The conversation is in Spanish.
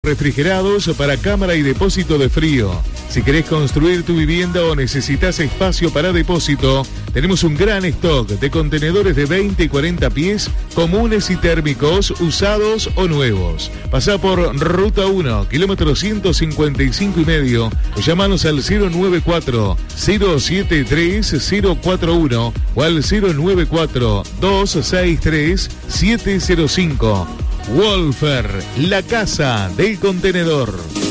refrigerados para cámara y depósito de frío. Si querés construir tu vivienda o necesitas espacio para depósito, tenemos un gran stock de contenedores de 20 y 40 pies, comunes y térmicos, usados o nuevos. Pasá por Ruta 1, kilómetro 155,5, o llámanos al 094-073-041 o al 094-263-705. Wolfer, la casa del contenedor.